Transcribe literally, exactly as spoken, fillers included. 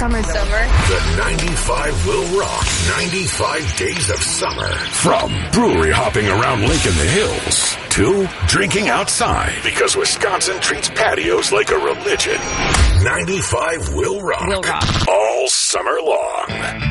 Summer. Summer. The ninety-five will rock. ninety-five days of summer. From brewery hopping around Lake in the Hills to drinking outside because Wisconsin treats patios like a religion. ninety-five will rock. Will rock. All summer long.